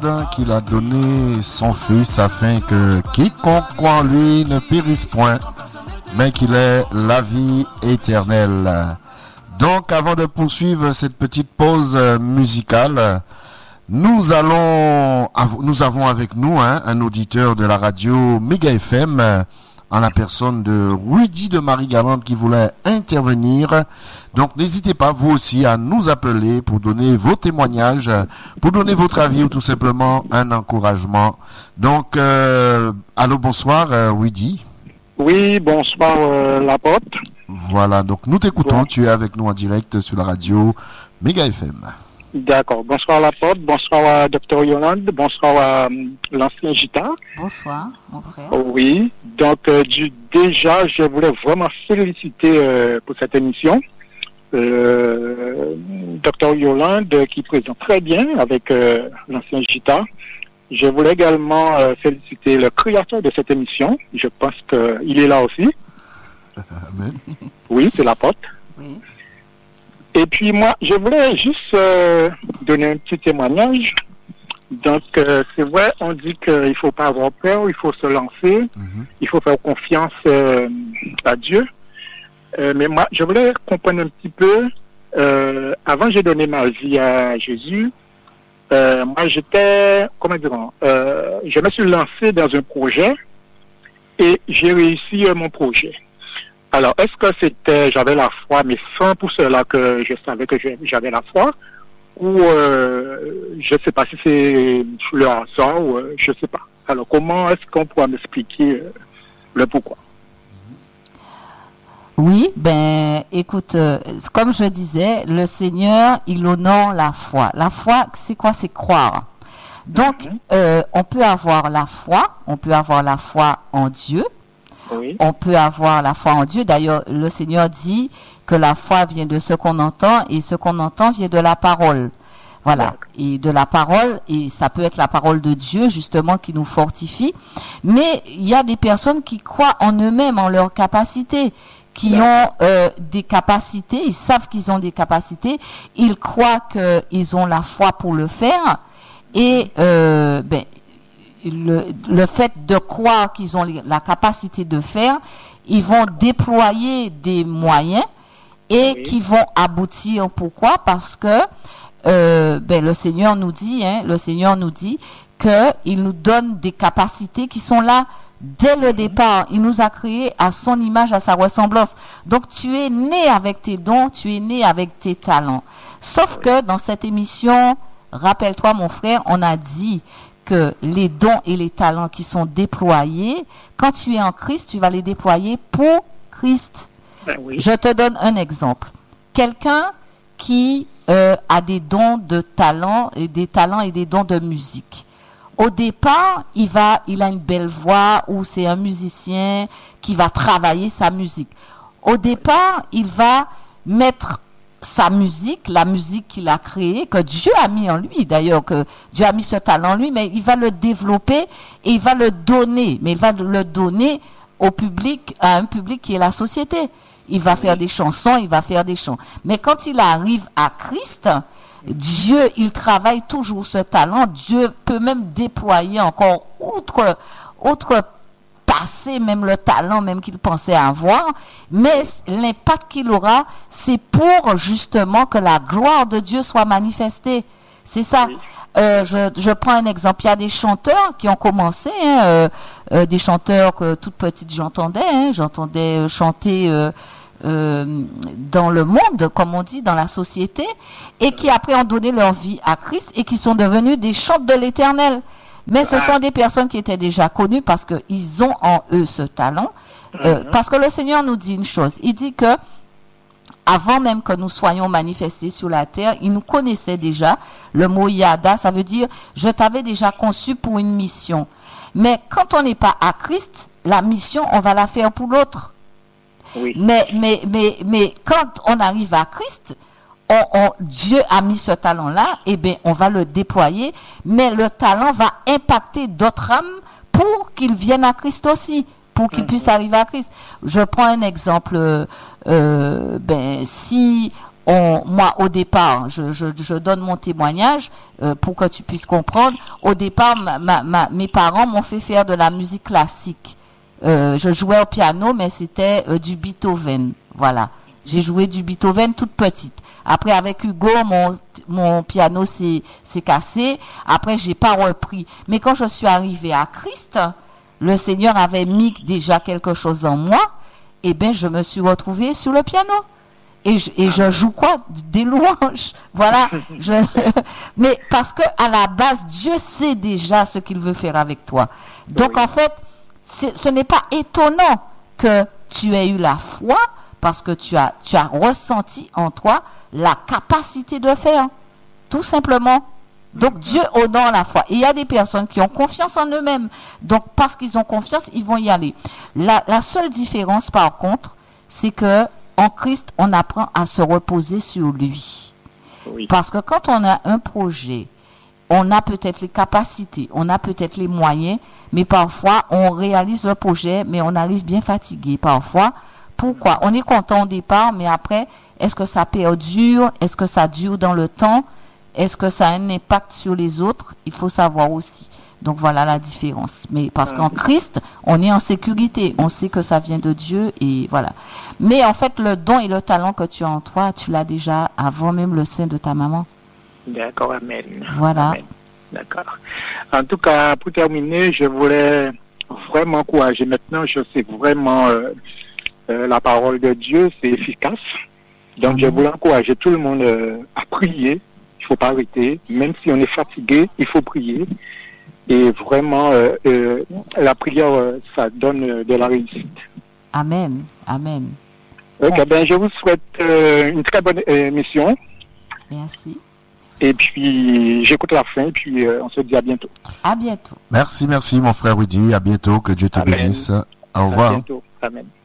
monde qu'il a donné son Fils afin que quiconque croit en lui ne périsse point, mais qu'il ait la vie éternelle. Donc, avant de poursuivre cette petite pause musicale, nous avons avec nous un auditeur de la radio Méga FM, en la personne de Rudy de Marie-Galante qui voulait intervenir. Donc n'hésitez pas vous aussi à nous appeler pour donner vos témoignages, pour donner votre avis ou tout simplement un encouragement. Donc allô, bonsoir Rudy. Oui, bonsoir l'apôtre. Voilà, donc nous t'écoutons, bon. Tu es avec nous en direct sur la radio Méga FM. D'accord. Bonsoir l'apôtre, bonsoir à Dr Yolande, bonsoir à l'ancien Gita. Bonsoir, mon frère. Oui, donc déjà, je voulais vraiment féliciter pour cette émission. Dr Yolande qui présente très bien avec l'ancien Gita. Je voulais également féliciter le créateur de cette émission. Je pense qu'il est là aussi. Amen. Oui, c'est l'apôtre. Oui. Et puis moi, je voulais juste donner un petit témoignage. Donc, c'est vrai, on dit qu'il ne faut pas avoir peur, il faut se lancer, il faut faire confiance à Dieu. Mais moi, je voulais comprendre un petit peu, avant j'ai donné ma vie à Jésus, moi j'étais, je me suis lancé dans un projet et j'ai réussi mon projet. Alors, est-ce que j'avais la foi, mais sans pour cela que je savais que j'avais la foi, ou je ne sais pas si c'est le hasard, ou je ne sais pas. Alors, comment est-ce qu'on pourra m'expliquer le pourquoi? Oui, écoute, comme je disais, le Seigneur, il honore la foi. La foi, c'est quoi? C'est croire. Donc, on peut avoir la foi en Dieu. Oui. On peut avoir la foi en Dieu. D'ailleurs, le Seigneur dit que la foi vient de ce qu'on entend et ce qu'on entend vient de la parole. Voilà. Et de la parole, et ça peut être la parole de Dieu, justement, qui nous fortifie. Mais il y a des personnes qui croient en eux-mêmes, en leurs capacités, qui ont des capacités, ils savent qu'ils ont des capacités, ils croient qu'ils ont la foi pour le faire. Et, le fait de croire qu'ils ont la capacité de faire, ils vont déployer des moyens et qui vont aboutir. Pourquoi? Parce que le Seigneur nous dit que il nous donne des capacités qui sont là dès le départ. Il nous a créés à son image, à sa ressemblance. Donc tu es né avec tes dons, tu es né avec tes talents. Sauf que dans cette émission, rappelle-toi mon frère, on a dit que les dons et les talents qui sont déployés, quand tu es en Christ, tu vas les déployer pour Christ. Oui. Je te donne un exemple. Quelqu'un qui a des dons de talent et des dons de musique. Au départ, il a une belle voix ou c'est un musicien qui va travailler sa musique. Au départ, il va mettre sa musique, la musique qu'il a créée, que Dieu a mis en lui, d'ailleurs, que Dieu a mis ce talent en lui, mais il va le développer et il va le donner, mais il va le donner au public, à un public qui est la société. Il va faire des chansons, il va faire des chants. Mais quand il arrive à Christ, Dieu, il travaille toujours ce talent. Dieu peut même déployer encore outre passer même le talent même qu'il pensait avoir, mais l'impact qu'il aura, c'est pour justement que la gloire de Dieu soit manifestée. C'est ça. Oui. Je prends un exemple. Il y a des chanteurs qui ont commencé, des chanteurs que toute petite j'entendais chanter dans le monde, comme on dit, dans la société, et qui après ont donné leur vie à Christ et qui sont devenus des chantres de l'Éternel. Mais ce sont des personnes qui étaient déjà connues parce qu'ils ont en eux ce talent. Parce que le Seigneur nous dit une chose. Il dit que avant même que nous soyons manifestés sur la terre, il nous connaissait déjà. Le mot yada, ça veut dire je t'avais déjà conçu pour une mission. Mais quand on n'est pas à Christ, la mission, on va la faire pour l'autre. Oui. Mais quand on arrive à Christ, Dieu a mis ce talent-là, on va le déployer, mais le talent va impacter d'autres âmes pour qu'ils viennent à Christ aussi, pour qu'ils puissent arriver à Christ. Je prends un exemple, si moi, au départ, je donne mon témoignage pour que tu puisses comprendre. Au départ, mes parents m'ont fait faire de la musique classique. Je jouais au piano, mais c'était du Beethoven. Voilà. J'ai joué du Beethoven toute petite. Après, avec Hugo, mon piano s'est cassé. Après, j'ai pas repris. Mais quand je suis arrivée à Christ, le Seigneur avait mis déjà quelque chose en moi. Et ben, je me suis retrouvée sur le piano. Et je joue quoi? Des louanges. Voilà. Mais parce que à la base, Dieu sait déjà ce qu'il veut faire avec toi. Donc, en fait, ce n'est pas étonnant que tu aies eu la foi parce que tu as ressenti en toi la capacité de faire. Tout simplement. Donc, Dieu honore la foi. Et il y a des personnes qui ont confiance en eux-mêmes. Donc, parce qu'ils ont confiance, ils vont y aller. La seule différence, par contre, c'est que en Christ, on apprend à se reposer sur lui. Oui. Parce que quand on a un projet, on a peut-être les capacités, on a peut-être les moyens, mais parfois, on réalise le projet, mais on arrive bien fatigué parfois. Pourquoi? On est content au départ, mais après, est-ce que ça perdure? Est-ce que ça dure dans le temps? Est-ce que ça a un impact sur les autres? Il faut savoir aussi. Donc voilà la différence. Mais parce qu'en Christ, on est en sécurité. On sait que ça vient de Dieu et voilà. Mais en fait, le don et le talent que tu as en toi, tu l'as déjà avant même le sein de ta maman. D'accord, amen. Voilà. Amen. D'accord. En tout cas, pour terminer, je voulais vraiment encourager. Maintenant, je sais vraiment la parole de Dieu, c'est efficace. Donc, je voulais encourager tout le monde à prier. Il ne faut pas arrêter. Même si on est fatigué, il faut prier. Et vraiment, la prière, ça donne de la réussite. Amen. Amen. Ok, ben, je vous souhaite une très bonne émission. Merci. Et puis, j'écoute la fin, et puis on se dit à bientôt. À bientôt. Merci, mon frère Rudy. À bientôt. Que Dieu te bénisse. Au revoir. À bientôt. Amen.